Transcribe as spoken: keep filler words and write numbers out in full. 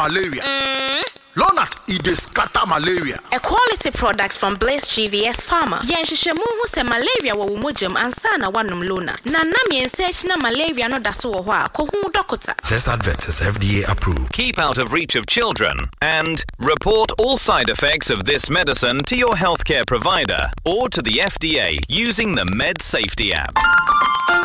malaria. Mm. Lonat, it dey scatter malaria. A quality products from Blaze G V S Pharma. Yen hwehwemu hu se malaria wo womogem ansa na wanom Lonat. Na na me ense na malaria no da so wo ho a ko hu doctor. This advert is F D A approved. Keep out of reach of children and report all side effects of this medicine to your healthcare provider or to the F D A using the Med Safety app.